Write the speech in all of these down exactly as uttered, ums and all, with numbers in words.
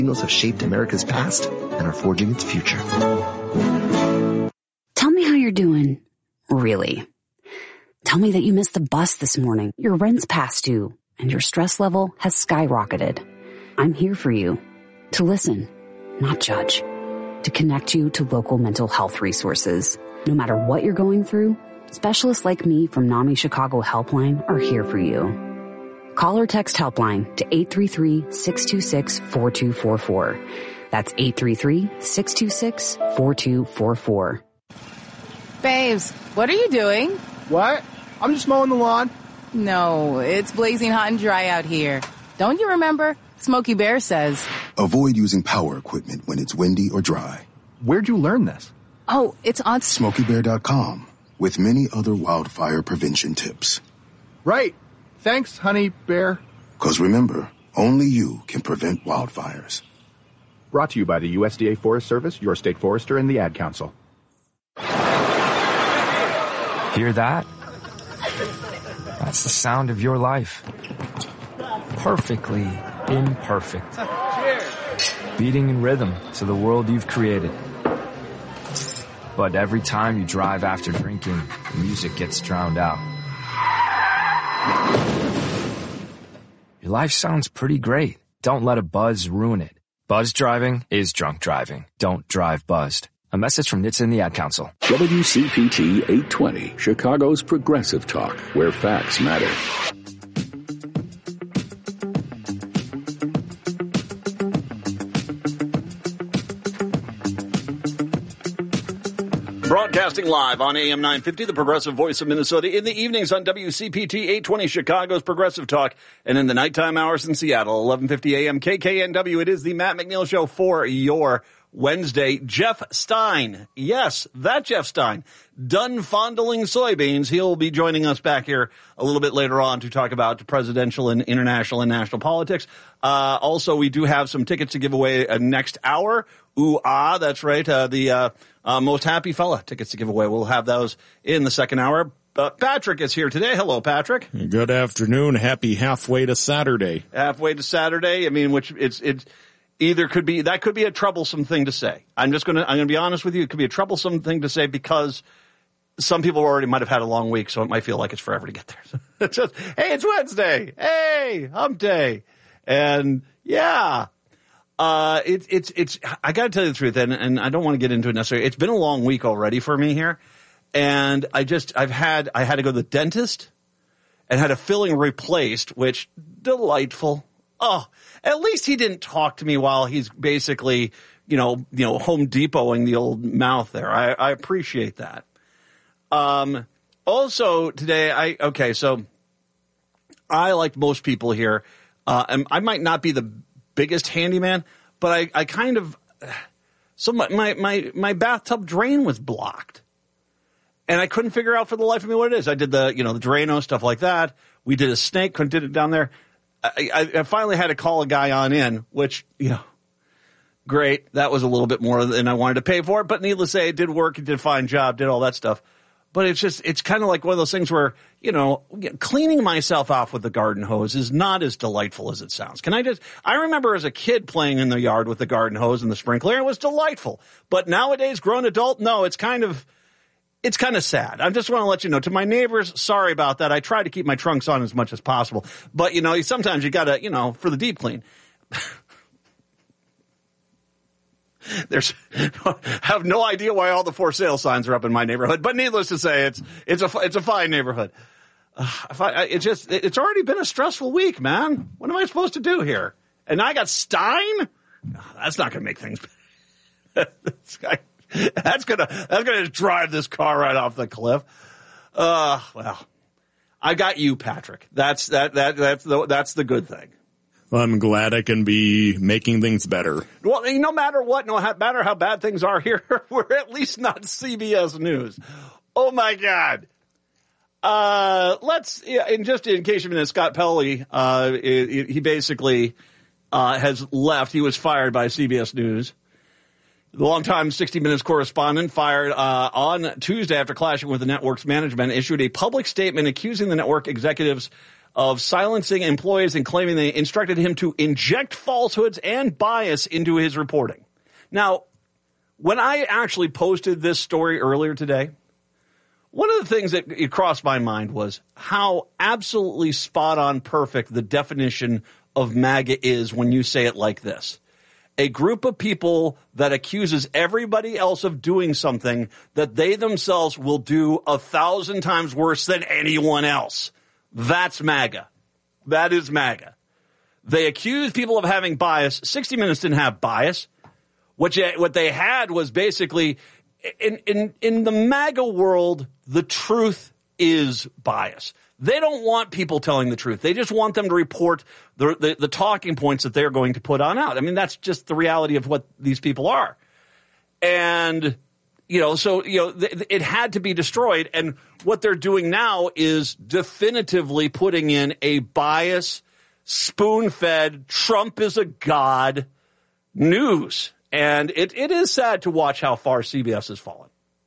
Latinos have shaped America's past and are forging its future. Tell me how you're doing. Really. Tell me that you missed the bus this morning, your rent's past due, and your stress level has skyrocketed. I'm here for you. To listen, not judge. To connect you to local mental health resources. No matter what you're going through, specialists like me from NAMI Chicago Helpline are here for you. Call or text Helpline to eight three three, six two six, four two four four. That's eight three three, six two six, four two four four. Babes, what are you doing? What? I'm just mowing the lawn. No, it's blazing hot and dry out here. Don't you remember? Smokey Bear says. Avoid using power equipment when it's windy or dry. Where'd you learn this? Oh, it's on Smokey Bear dot com with many other wildfire prevention tips. Right. Thanks, honey bear. Because remember, only you can prevent wildfires. Brought to you by the U S D A Forest Service, your state forester, and the Ad Council. Hear that? That's the sound of your life. Perfectly imperfect. Beating in rhythm to the world you've created. But every time you drive after drinking, the music gets drowned out. Your life sounds pretty great. Don't let a buzz ruin it. Buzz driving is drunk driving. Don't drive buzzed. A message from N H T S and the Ad Council. W C P T eight twenty, Chicago's progressive talk, where facts matter. Broadcasting live on A M nine fifty, the progressive voice of Minnesota, in the evenings on W C P T eight twenty, Chicago's progressive talk, and in the nighttime hours in Seattle, eleven fifty A M K K N W. It is the Matt McNeil Show for your Wednesday. Jeff Stein, yes, that Jeff Stein, done fondling soybeans. He'll be joining us back here a little bit later on to talk about presidential and international and national politics. Uh, also, we do have some tickets to give away uh, next hour. Ooh, ah, that's right. Uh, the uh, uh, most happy fella tickets to give away. We'll have those in the second hour. Uh, Patrick is here today. Hello, Patrick. Good afternoon. Happy halfway to Saturday. Halfway to Saturday. I mean, which it's it's either could be that could be a troublesome thing to say. I'm just gonna I'm gonna be honest with you. It could be a troublesome thing to say because some people already might have had a long week, so it might feel like it's forever to get there. It's just, hey, it's Wednesday. Hey, hump day, and yeah. Uh, it's, it's, it's, I gotta tell you the truth, and, and I don't want to get into it necessarily. It's been a long week already for me here. And I just, I've had, I had to go to the dentist and had a filling replaced, which delightful. Oh, at least he didn't talk to me while he's basically, you know, you know, Home Depoting the old mouth there. I, I appreciate that. Um, also today, I, okay, so I, like most people here, uh, and I might not be the biggest handyman, but I, I kind of, so my, my, my, my bathtub drain was blocked and I couldn't figure out for the life of me what it is. I did the, you know, the Drano, stuff like that. We did a snake, couldn't did it down there. I, I, I finally had to call a guy on in, which, you know, great. That was a little bit more than I wanted to pay for it, but needless to say, it did work. It did a fine job, did all that stuff. But it's just, it's kind of like one of those things where, you know, cleaning myself off with the garden hose is not as delightful as it sounds. Can I just, I remember as a kid playing in the yard with the garden hose and the sprinkler. It was delightful. But nowadays, grown adult, no, it's kind of, it's kind of sad. I just want to let you know, to my neighbors, sorry about that. I try to keep my trunks on as much as possible. But, you know, sometimes you got to, you know, for the deep clean. There's, I have no idea why all the for sale signs are up in my neighborhood, but needless to say, it's, it's a, it's a fine neighborhood. Uh, if I, it's just, it's already been a stressful week, man. What am I supposed to do here? And I got Stein? No, that's not going to make things better. That's going to, that's going to drive this car right off the cliff. Uh, well, I got you, Patrick. That's, that, that, that's the, that's the good thing. I'm glad I can be making things better. Well, no matter what, no matter how bad things are here, we're at least not C B S News. Oh, my God. Uh, let's, and just in case you missed, Scott Pelley, uh, he basically uh, has left. He was fired by C B S News. The longtime sixty minutes correspondent, fired uh, on Tuesday after clashing with the network's management, issued a public statement accusing the network executives of silencing employees and claiming they instructed him to inject falsehoods and bias into his reporting. Now, when I actually posted this story earlier today, one of the things that crossed my mind was how absolutely spot on perfect the definition of MAGA is when you say it like this. A group of people that accuses everybody else of doing something that they themselves will do a thousand times worse than anyone else. That's MAGA. That is MAGA. They accuse people of having bias. sixty minutes didn't have bias. What, you, what they had was basically, in, in, in the MAGA world, the truth is bias. They don't want people telling the truth. They just want them to report the, the, the talking points that they're going to put on out. I mean, that's just the reality of what these people are. And, you know, so, you know, th- it had to be destroyed. And what they're doing now is definitively putting in a bias, spoon-fed, Trump is a god news. And it, it is sad to watch how far C B S has fallen.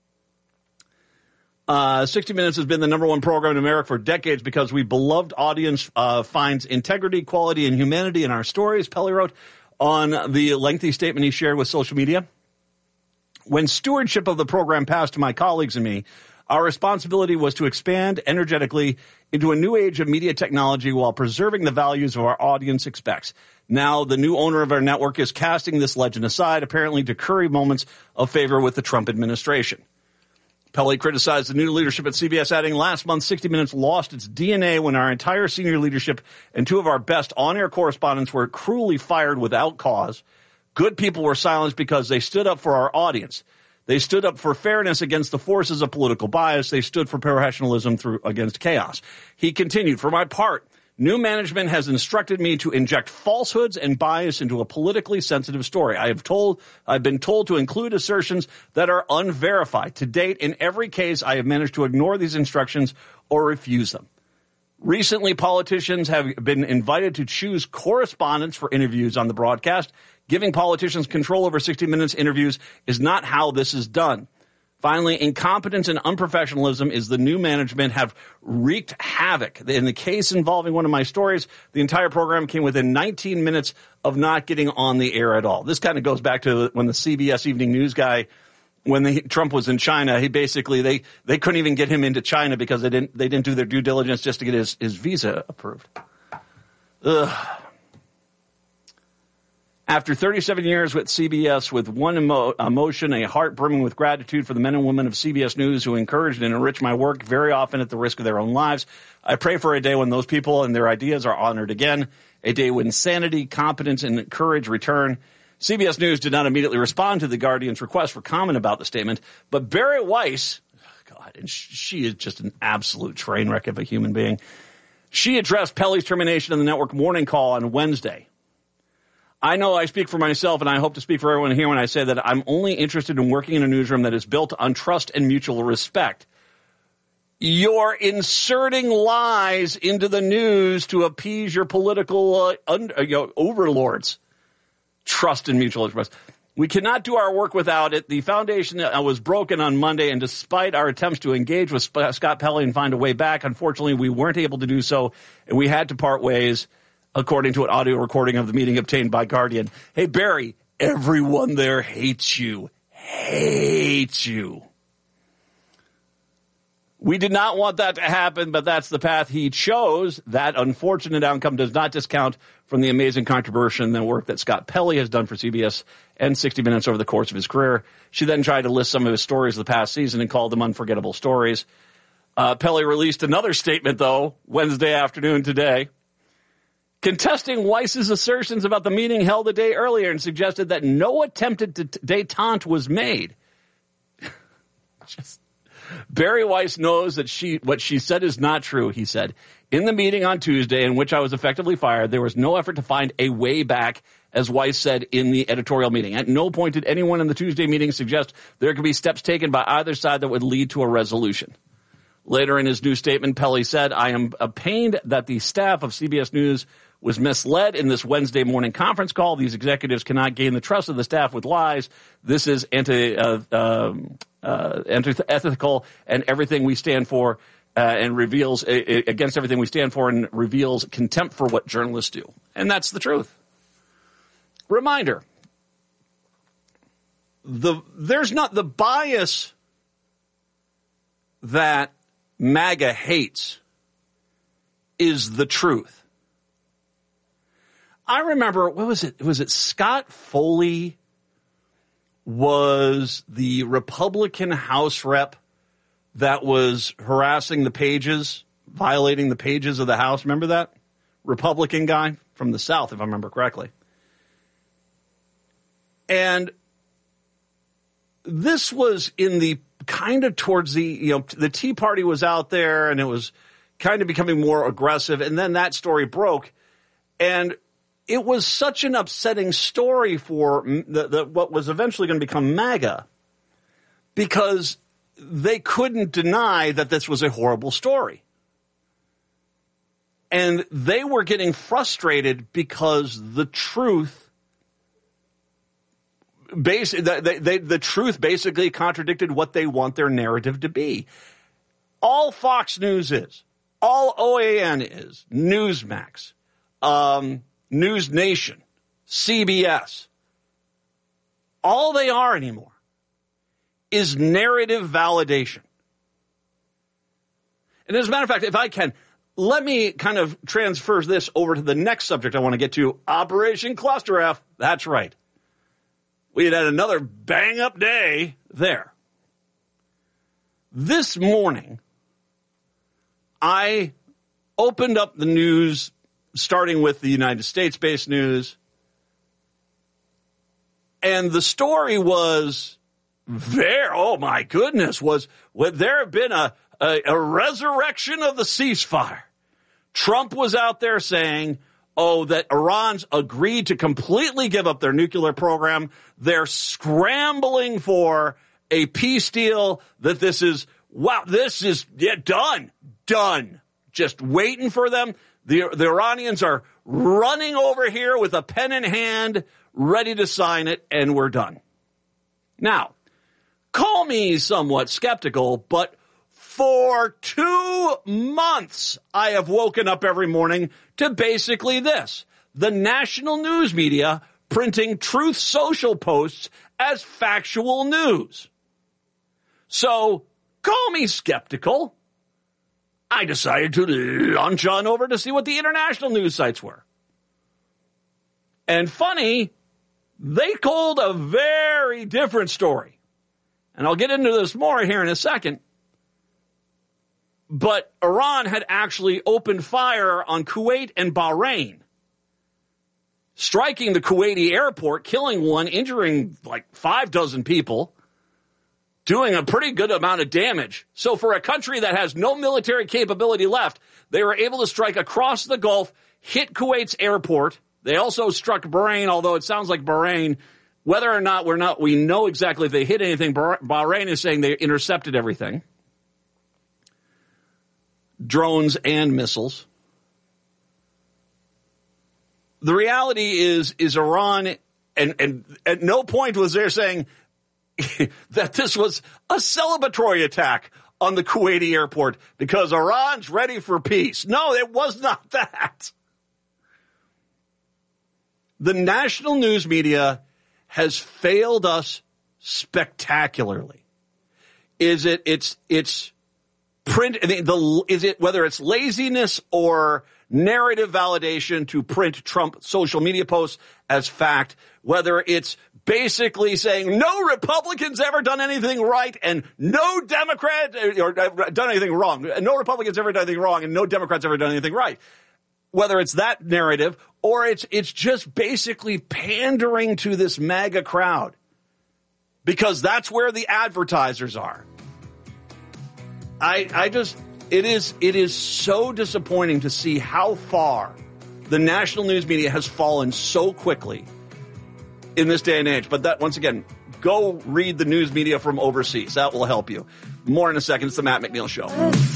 Uh, sixty minutes has been the number one program in America for decades because we beloved audience uh, finds integrity, quality, and humanity in our stories, Pelley wrote on the lengthy statement he shared with social media. When stewardship of the program passed to my colleagues and me, our responsibility was to expand energetically into a new age of media technology while preserving the values of our audience expects. Now, the new owner of our network is casting this legend aside, apparently to curry moments of favor with the Trump administration. Pelley criticized the new leadership at C B S, adding, last month, sixty minutes lost its D N A when our entire senior leadership and two of our best on-air correspondents were cruelly fired without cause. Good people were silenced because they stood up for our audience. They stood up for fairness against the forces of political bias. They stood for professionalism through against chaos. He continued, for my part, new management has instructed me to inject falsehoods and bias into a politically sensitive story. I have told, I've been told to include assertions that are unverified. To date, in every case, I have managed to ignore these instructions or refuse them. Recently, politicians have been invited to choose correspondents for interviews on the broadcast. Giving politicians control over sixty minutes interviews is not how this is done. Finally, incompetence and unprofessionalism is the new management have wreaked havoc. In the case involving one of my stories, the entire program came within nineteen minutes of not getting on the air at all. This kind of goes back to when the C B S Evening News guy, when the, Trump was in China, he basically, they, they couldn't even get him into China because they didn't, they didn't do their due diligence just to get his, his visa approved. Ugh. After thirty-seven years with C B S, with one emo- emotion, a heart brimming with gratitude for the men and women of C B S News who encouraged and enriched my work, very often at the risk of their own lives, I pray for a day when those people and their ideas are honored again, a day when sanity, competence, and courage return. C B S News did not immediately respond to the Guardian's request for comment about the statement, but Barry Weiss, oh God, and she is just an absolute train wreck of a human being, she addressed Pelley's termination in the network morning call on Wednesday. I know I speak for myself, and I hope to speak for everyone here when I say that I'm only interested in working in a newsroom that is built on trust and mutual respect. You're inserting lies into the news to appease your political uh, under, you know, overlords. Trust and mutual respect. We cannot do our work without it. The foundation was broken on Monday, and despite our attempts to engage with Scott Pelley and find a way back, unfortunately, we weren't able to do so, and we had to part ways, according to an audio recording of the meeting obtained by Guardian. Hey, Barry, everyone there hates you. Hates you. We did not want that to happen, but that's the path he chose. That unfortunate outcome does not discount from the amazing contribution and the work that Scott Pelley has done for C B S and sixty minutes over the course of his career. She then tried to list some of his stories of the past season and called them unforgettable stories. Uh, Pelley released another statement, though, Wednesday afternoon today, contesting Weiss's assertions about the meeting held a day earlier and suggested that no attempted détente was made. Just, Barry Weiss knows that she what she said is not true, he said. In the meeting on Tuesday, in which I was effectively fired, there was no effort to find a way back, as Weiss said in the editorial meeting. At no point did anyone in the Tuesday meeting suggest there could be steps taken by either side that would lead to a resolution. Later in his new statement, Pelley said, I am pained that the staff of C B S News was misled in this Wednesday morning conference call. These executives cannot gain the trust of the staff with lies. This is anti, uh, um, uh, anti-ethical, and everything we stand for uh, and reveals uh, against everything we stand for and reveals contempt for what journalists do. And that's the truth. Reminder, the there's not the bias that MAGA hates is the truth. I remember, what was it? Was it Scott Foley was the Republican House rep that was harassing the pages, violating the pages of the House. Remember that? Republican guy from the South, if I remember correctly. And this was in the kind of towards the, you know, the Tea Party was out there and it was kind of becoming more aggressive. And then that story broke. And it was such an upsetting story for the, the, what was eventually going to become MAGA, because they couldn't deny that this was a horrible story. And they were getting frustrated because the truth, bas- they, they, the truth basically contradicted what they want their narrative to be. All Fox News is, all O A N is, Newsmax, um, News Nation, C B S, all they are anymore is narrative validation. And as a matter of fact, if I can, let me kind of transfer this over to the next subject I want to get to, Operation Cluster F. That's right. We had had another bang-up day there. This morning, I opened up the news, starting with the United States-based news, and the story was very, oh my goodness, was would there have been a, a, a resurrection of the ceasefire? Trump was out there saying, oh, that Iran's agreed to completely give up their nuclear program. They're scrambling for a peace deal, that this is, wow, this is, yeah, done, done. Just waiting for them. The, the Iranians are running over here with a pen in hand, ready to sign it, and we're done. Now, call me somewhat skeptical, but for two months, I have woken up every morning to basically this: the national news media printing Truth Social posts as factual news. So, call me skeptical. I decided to launch on over to see what the international news sites were. And funny, they told a very different story. And I'll get into this more here in a second. But Iran had actually opened fire on Kuwait and Bahrain, striking the Kuwaiti airport, killing one, injuring like five dozen people, doing a pretty good amount of damage. So for a country that has no military capability left, they were able to strike across the Gulf, hit Kuwait's airport. They also struck Bahrain, although it sounds like Bahrain, whether or not we're not, we know exactly if they hit anything. Bahrain is saying they intercepted everything. Drones and missiles. The reality is, is Iran, and, and at no point was there saying that this was a celebratory attack on the Kuwaiti airport because Iran's ready for peace. No, it was not that. The national news media has failed us spectacularly. Is it, it's, it's print, I mean, the, is it, whether it's laziness or narrative validation to print Trump social media posts as fact, whether it's basically saying no Republicans ever done anything right and no Democrat or done anything wrong. No Republicans ever done anything wrong and no Democrats ever done anything right. Whether it's that narrative or it's it's just basically pandering to this MAGA crowd because that's where the advertisers are. I I just it is it is so disappointing to see how far the national news media has fallen so quickly in this day and age. But that, once again, go read the news media from overseas. That will help you. More in a second. It's the Matt McNeil Show.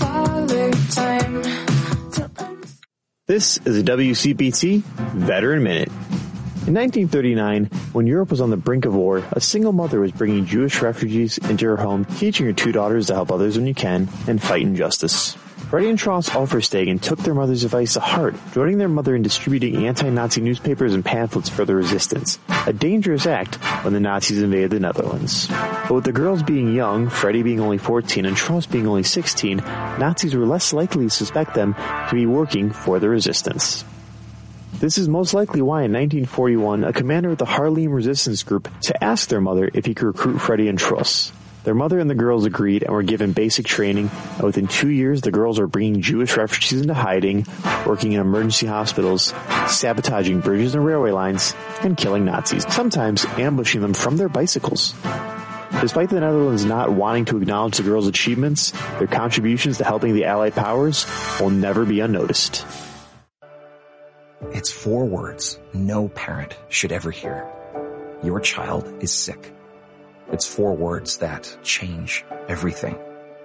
This is a W C B T Veteran Minute. In nineteen thirty-nine, when Europe was on the brink of war, a single mother was bringing Jewish refugees into her home, teaching her two daughters to help others when you can and fight injustice. Freddie and Charles Ulverstegen took their mother's advice to heart, joining their mother in distributing anti-Nazi newspapers and pamphlets for the resistance, a dangerous act when the Nazis invaded the Netherlands. But with the girls being young, Freddie being only fourteen and Charles being only sixteen, Nazis were less likely to suspect them to be working for the resistance. This is most likely why in nineteen forty-one, a commander of the Haarlem resistance group to ask their mother if he could recruit Freddie and Truss. Their mother and the girls agreed and were given basic training, and within two years the girls are bringing Jewish refugees into hiding, working in emergency hospitals, sabotaging bridges and railway lines, and killing Nazis, sometimes ambushing them from their bicycles. Despite the Netherlands not wanting to acknowledge the girls' achievements, their contributions to helping the Allied powers will never be unnoticed. It's four words no parent should ever hear. Your child is sick. It's four words that change everything.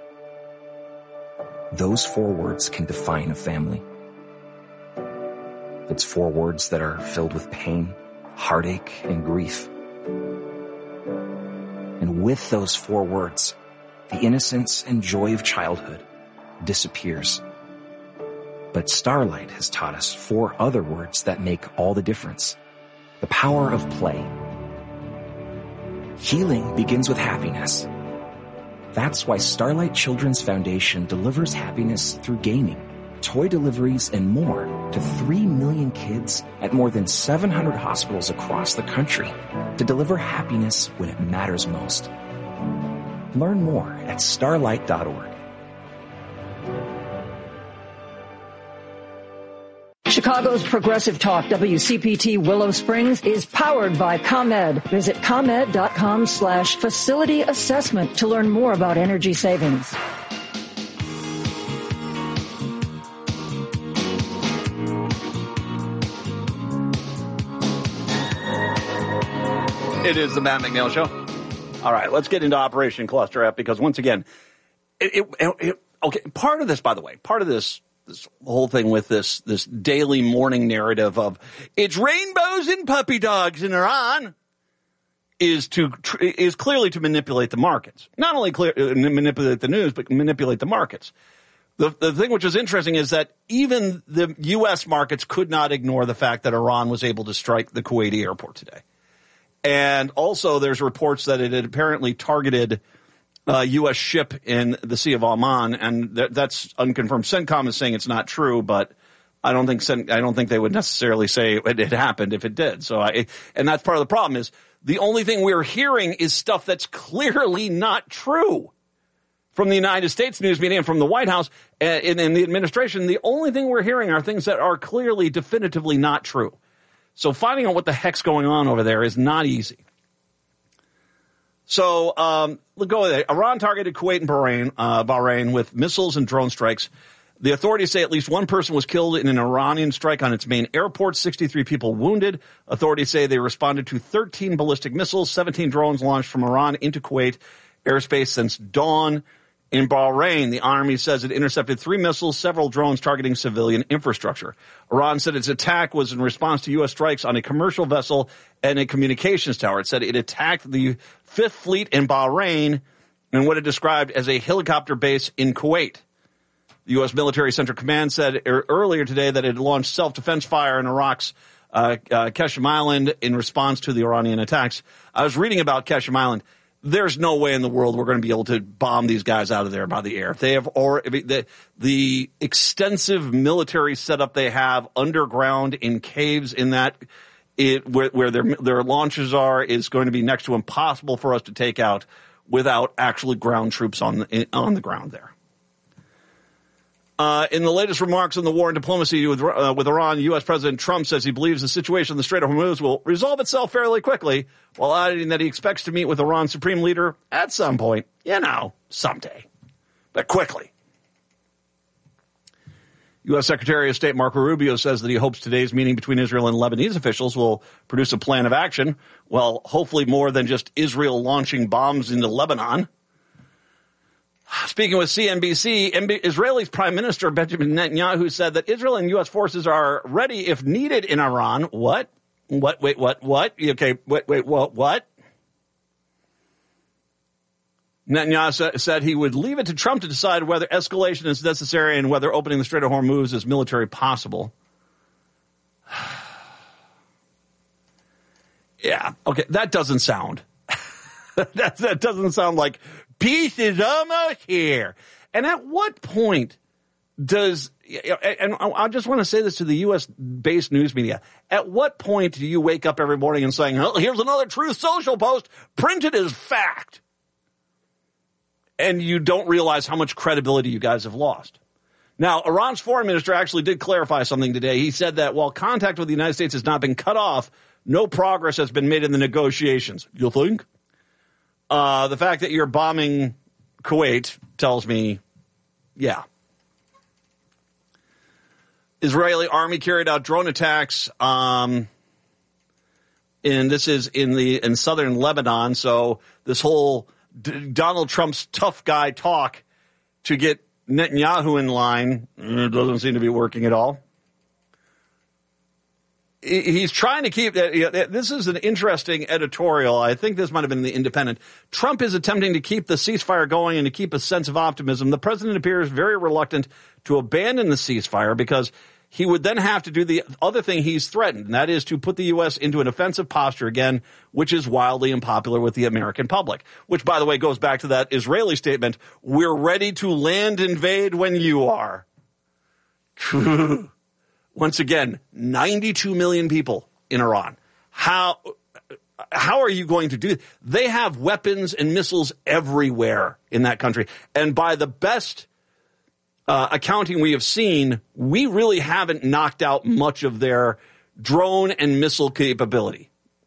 Those four words can define a family. It's four words that are filled with pain, heartache, and grief. And with those four words, the innocence and joy of childhood disappears. But Starlight has taught us four other words that make all the difference. The power of play. Healing begins with happiness. That's why Starlight Children's Foundation delivers happiness through gaming, toy deliveries, and more to three million kids at more than seven hundred hospitals across the country to deliver happiness when it matters most. Learn more at starlight dot org. Chicago's Progressive Talk, W C P T Willow Springs, is powered by ComEd. Visit ComEd.com slash facility assessment to learn more about energy savings. It is the Matt McNeil Show. All right, let's get into Operation Cluster F because once again, it, it, it, okay, part of this, by the way, part of this This whole thing with this this daily morning narrative of it's rainbows and puppy dogs in Iran is to is clearly to manipulate the markets. Not only clear, manipulate the news, but manipulate the markets. The the thing which is interesting is that even the U S markets could not ignore the fact that Iran was able to strike the Kuwaiti airport today. And also there's reports that it had apparently targeted Uh, U S ship in the Sea of Oman, and th- that's unconfirmed. CENTCOM is saying it's not true, but I don't think Cent- I don't think they would necessarily say it, it happened if it did. So, I, and that's part of the problem is the only thing we're hearing is stuff that's clearly not true from the United States news media and from the White House and in, in the administration. The only thing we're hearing are things that are clearly, definitively not true. So, finding out what the heck's going on over there is not easy. So, um, let's go with it. Iran targeted Kuwait and Bahrain, uh, Bahrain with missiles and drone strikes. The authorities say at least one person was killed in an Iranian strike on its main airport, sixty-three people wounded. Authorities say they responded to thirteen ballistic missiles, seventeen drones launched from Iran into Kuwait airspace since dawn. In Bahrain, the army says it intercepted three missiles, several drones targeting civilian infrastructure. Iran said its attack was in response to U S strikes on a commercial vessel and a communications tower. It said it attacked the Fifth Fleet in Bahrain and what it described as a helicopter base in Kuwait. The U S Military Central Command said er- earlier today that it launched self-defense fire in Iraq's uh, uh, Qeshm Island in response to the Iranian attacks. I was reading about Qeshm Island. There's no way in the world we're going to be able to bomb these guys out of there by the air. They have, or the, the extensive military setup they have underground in caves in that, it, where, where their their launches are is going to be next to impossible for us to take out without actually ground troops on the, on the ground there. Uh, in the latest remarks on the war and diplomacy with, uh, with Iran, U S President Trump says he believes the situation in the Strait of Hormuz will resolve itself fairly quickly, while adding that he expects to meet with Iran's supreme leader at some point, you know, someday, but quickly. U S Secretary of State Marco Rubio says that he hopes today's meeting between Israel and Lebanese officials will produce a plan of action, well, hopefully more than just Israel launching bombs into Lebanon. Speaking with C N B C, Israeli Prime Minister Benjamin Netanyahu said that Israel and U S forces are ready if needed in Iran. What? What? Wait, what? What? Okay, wait, wait, what? What? Netanyahu said he would leave it to Trump to decide whether escalation is necessary and whether opening the Strait of Hormuz is military possible. Yeah, okay, that doesn't sound. that, that doesn't sound like peace is almost here. And at what point does, and I just want to say this to the U S-based news media, at what point do you wake up every morning and saying, oh, here's another Truth Social post printed as fact? And you don't realize how much credibility you guys have lost. Now, Iran's foreign minister actually did clarify something today. He said that while contact with the United States has not been cut off, no progress has been made in the negotiations. You think? Uh, the fact that you're bombing Kuwait tells me, yeah. Israeli army carried out drone attacks, um, and this is in the in southern Lebanon. So this whole D- Donald Trump's tough guy talk to get Netanyahu in line it doesn't seem to be working at all. He's trying to keep that. This is an interesting editorial. I think this might have been in The Independent. Trump is attempting to keep the ceasefire going and to keep a sense of optimism. The president appears very reluctant to abandon the ceasefire because he would then have to do the other thing he's threatened, and that is to put the U S into an offensive posture again, which is wildly unpopular with the American public. Which, by the way, goes back to that Israeli statement, we're ready to land invade when you are. Once again, ninety-two million people in Iran. How how are you going to do it? They have weapons and missiles everywhere in that country. And by the best uh, accounting we have seen, we really haven't knocked out much of their drone and missile capability.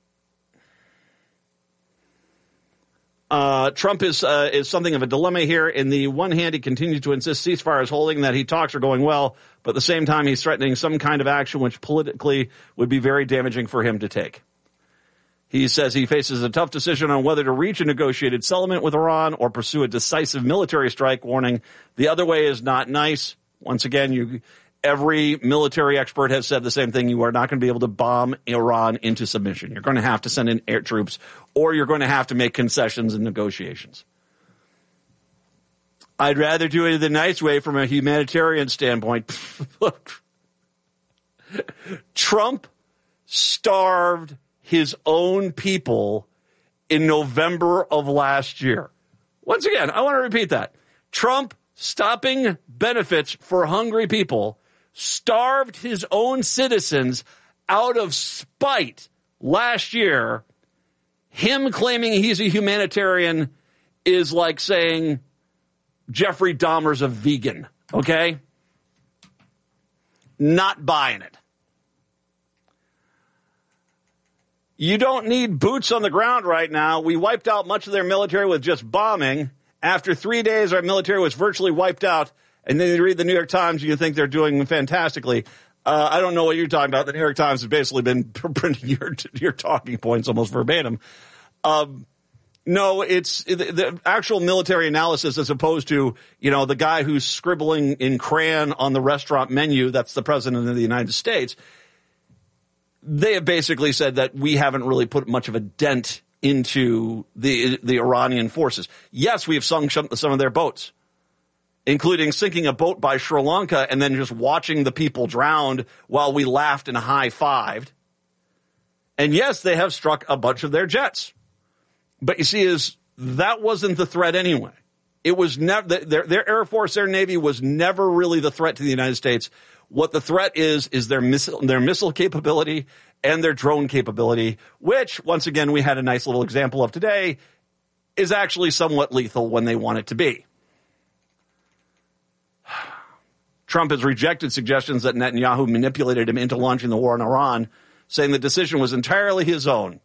Uh, Trump is uh, is something of a dilemma here. In the one hand, he continues to insist ceasefire is holding, that he talks are going well, but at the same time, he's threatening some kind of action which politically would be very damaging for him to take. He says he faces a tough decision on whether to reach a negotiated settlement with Iran or pursue a decisive military strike, warning the other way is not nice. Once again, you... Every military expert has said the same thing. You are not going to be able to bomb Iran into submission. You're going to have to send in air troops, or you're going to have to make concessions and negotiations. I'd rather do it the nice way from a humanitarian standpoint. Look, Trump starved his own people in November of last year. Once again, I want to repeat that. Trump stopping benefits for hungry people starved his own citizens out of spite last year. Him claiming he's a humanitarian is like saying Jeffrey Dahmer's a vegan, okay? Not buying it. You don't need boots on the ground right now. We wiped out much of their military with just bombing. After three days, our military was virtually wiped out. And then you read the New York Times and you think they're doing fantastically. Uh, I don't know what you're talking about. The New York Times has basically been printing your your talking points almost verbatim. Um, no, it's the, the actual military analysis as opposed to, you know, the guy who's scribbling in crayon on the restaurant menu. That's the president of the United States. They have basically said that we haven't really put much of a dent into the the Iranian forces. Yes, we have sunk some of their boats, including sinking a boat by Sri Lanka and then just watching the people drown while we laughed and high-fived. And yes, they have struck a bunch of their jets. But you see, is that wasn't the threat anyway. It was never their their Air Force, their Navy was never really the threat to the United States. What the threat is is their missile their missile capability and their drone capability, which once again we had a nice little example of today, is actually somewhat lethal when they want it to be. Trump has rejected suggestions that Netanyahu manipulated him into launching the war on Iran, saying the decision was entirely his own.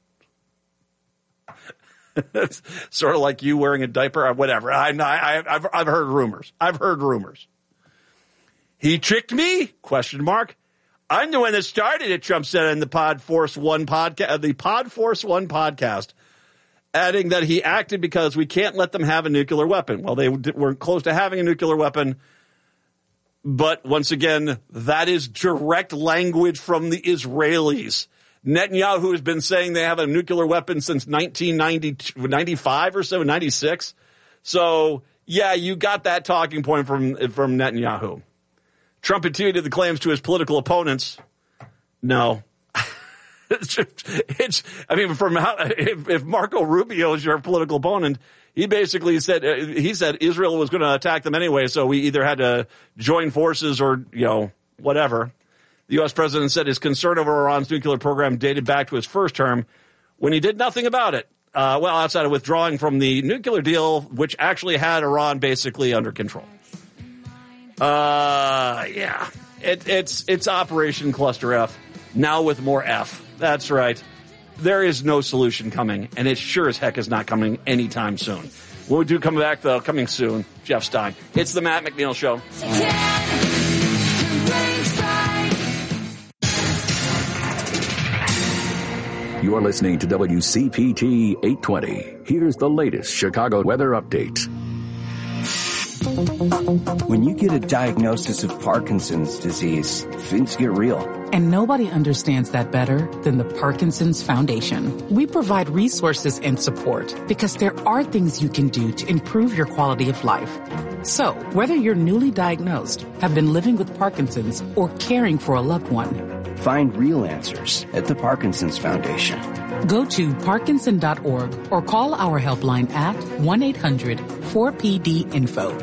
It's sort of like you wearing a diaper or whatever. I, I, I've, I've heard rumors. I've heard rumors. He tricked me? Question mark. I'm the one that started it, Trump said in the Pod Force One podcast, the Pod Force One podcast, adding that he acted because we can't let them have a nuclear weapon. Well, they weren't close to having a nuclear weapon. But once again, that is direct language from the Israelis. Netanyahu has been saying they have a nuclear weapon since nineteen ninety-five or so, ninety-six. So, yeah, you got that talking point from from Netanyahu. Trump attributed the claims to his political opponents. No. it's, just, it's, I mean, from how, if, if Marco Rubio is your political opponent, he basically said, uh, he said Israel was going to attack them anyway, so we either had to join forces or, you know, whatever. The U S president said his concern over Iran's nuclear program dated back to his first term when he did nothing about it. Uh, well, outside of withdrawing from the nuclear deal, which actually had Iran basically under control. Uh, yeah, it, it's, it's Operation Cluster F, now with more F. That's right. There is no solution coming, and it sure as heck is not coming anytime soon. When we do come back, though, coming soon, Jeff Stein. It's the Matt McNeil Show. You're listening to W C P T eight twenty. Here's the latest Chicago weather update. When you get a diagnosis of Parkinson's disease, things get real. And nobody understands that better than the Parkinson's Foundation. We provide resources and support because there are things you can do to improve your quality of life. So, whether you're newly diagnosed, have been living with Parkinson's, or caring for a loved one, find real answers at the Parkinson's Foundation. Go to Parkinson dot org or call our helpline at one eight hundred four P D info.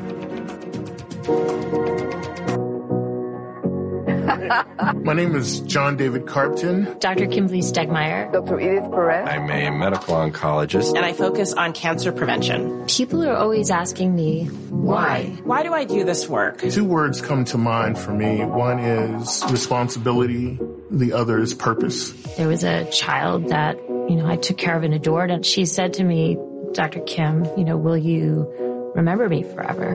My name is John David Carpton. Doctor Kimberly Stegmeyer. Doctor Edith Perez. I'm a medical oncologist. And I focus on cancer prevention. People are always asking me, why? Why do I do this work? Two words come to mind for me. One is responsibility. The other is purpose. There was a child that, you know, I took care of and adored, and she said to me, Doctor Kim, you know, will you remember me forever?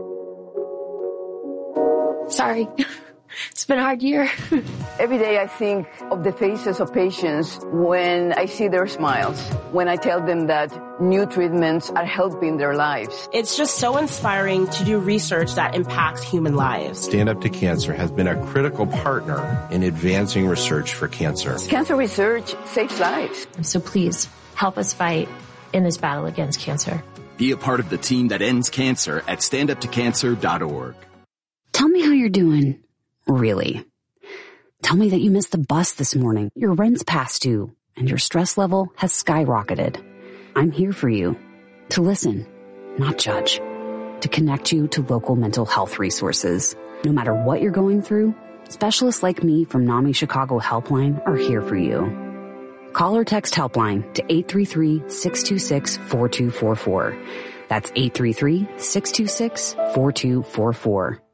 Sorry. It's been a hard year. Every day I think of the faces of patients when I see their smiles, when I tell them that new treatments are helping their lives. It's just so inspiring to do research that impacts human lives. Stand Up to Cancer has been a critical partner in advancing research for cancer. Cancer research saves lives. So please help us fight in this battle against cancer. Be a part of the team that ends cancer at stand up to cancer dot org. Tell me how you're doing. Really. Tell me that you missed the bus this morning, your rent's past due, and your stress level has skyrocketed. I'm here for you. To listen, not judge. To connect you to local mental health resources. No matter what you're going through, specialists like me from NAMI Chicago Helpline are here for you. Call or text Helpline to eight three three, six two six, four two four four. That's eight three three, six two six, four two four four.